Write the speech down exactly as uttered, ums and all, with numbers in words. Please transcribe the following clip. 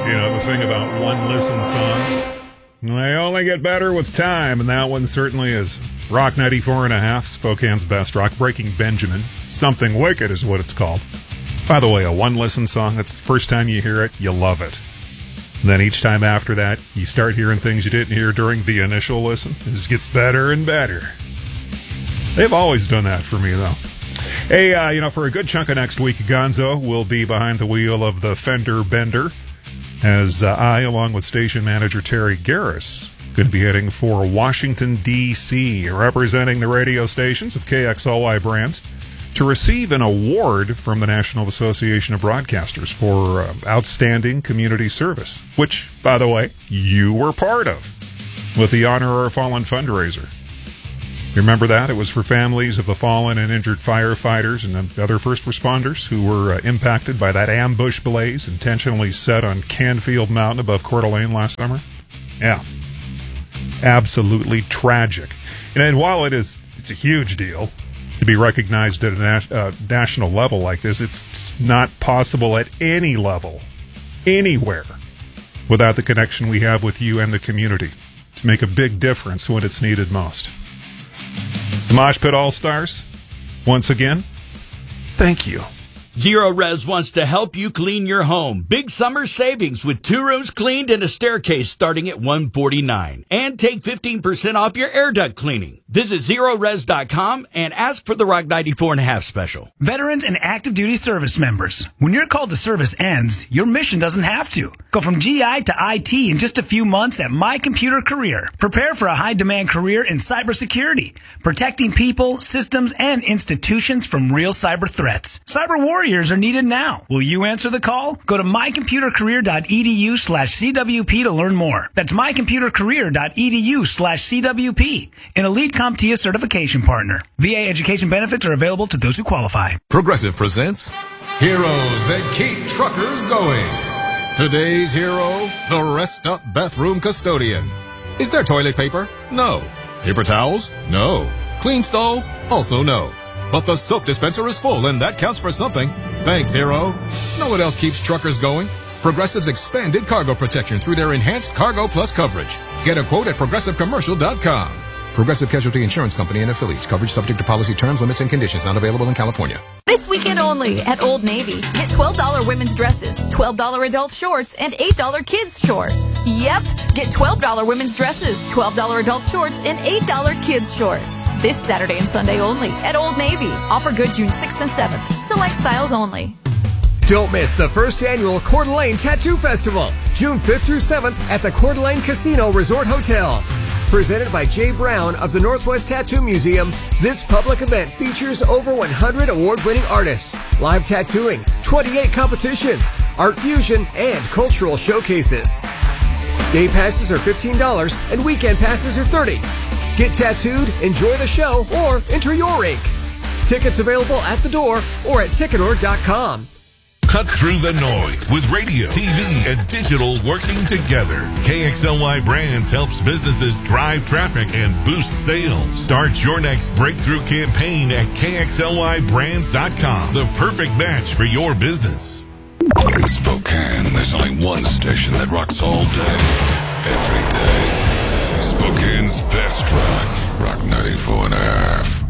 You know, the thing about one-listen songs, they only get better with time, and that one certainly is. Rock ninety-four and a half, Spokane's best rock. Breaking Benjamin. Something Wicked is what it's called. By the way, a one-listen song, that's the first time you hear it, you love it. And then each time after that, you start hearing things you didn't hear during the initial listen. It just gets better and better. They've always done that for me, though. Hey, uh, you know, for a good chunk of next week, Gonzo will be behind the wheel of the Fender Bender, as uh, I, along with station manager Terry Garris, going to be heading for Washington, D C, representing the radio stations of K X L Y brands, to receive an award from the National Association of Broadcasters for uh, outstanding community service, which, by the way, you were part of, with the Honor Our Fallen fundraiser. You remember that? It was for families of the fallen and injured firefighters and other first responders who were uh, impacted by that ambush blaze intentionally set on Canfield Mountain above Coeur d'Alene last summer. Yeah. Absolutely tragic. And, and while it is it's a huge deal to be recognized at a nas- uh, national level like this, it's not possible at any level, anywhere, without the connection we have with you and the community to make a big difference when it's needed most. The Mosh Pit All-Stars, once again, thank you. Zero Res wants to help you clean your home. Big summer savings with two rooms cleaned and a staircase starting at one hundred forty-nine dollars. And take fifteen percent off your air duct cleaning. Visit zero res dot com and ask for the Rock ninety-four and a half special. Veterans and active duty service members, when your call to service ends, your mission doesn't have to. Go from G I to I T in just a few months at My Computer Career. Prepare for a high-demand career in cybersecurity, protecting people, systems, and institutions from real cyber threats. Cyber warriors are needed now. Will you answer the call? Go to my computer career dot e d u slash c w p to learn more. That's my computer career dot e d u slash c w p. An elite CompTIA certification partner. V A education benefits are available to those who qualify. Progressive presents Heroes That Keep Truckers Going. Today's hero, the Rest Up Bathroom Custodian. Is there toilet paper? No. Paper towels? No. Clean stalls? Also no. But the soap dispenser is full, and that counts for something. Thanks, hero. Know what else keeps truckers going? Progressive's expanded cargo protection through their enhanced Cargo Plus coverage. Get a quote at progressive commercial dot com. Progressive Casualty Insurance Company and affiliates. Coverage subject to policy terms, limits, and conditions. Not available in California. This weekend only at Old Navy. Get twelve dollars women's dresses, twelve dollars adult shorts, and eight dollars kids shorts. Yep, get twelve dollars women's dresses, twelve dollars adult shorts, and eight dollars kids shorts. This Saturday and Sunday only at Old Navy. Offer good June sixth and seventh. Select styles only. Don't miss the first annual Coeur d'Alene Tattoo Festival, June fifth through seventh at the Coeur d'Alene Casino Resort Hotel. Presented by Jay Brown of the Northwest Tattoo Museum, this public event features over one hundred award-winning artists, live tattooing, twenty-eight competitions, art fusion, and cultural showcases. Day passes are fifteen dollars and weekend passes are thirty dollars. Get tattooed, enjoy the show, or enter your ink. Tickets available at the door or at ticketor dot com. Cut through the noise with radio, T V, and digital working together. K X L Y Brands helps businesses drive traffic and boost sales. Start your next breakthrough campaign at K X L Y brands dot com. The perfect match for your business. In Spokane, there's only one station that rocks all day, every day. Spokane's best rock, Rock ninety-four and a half.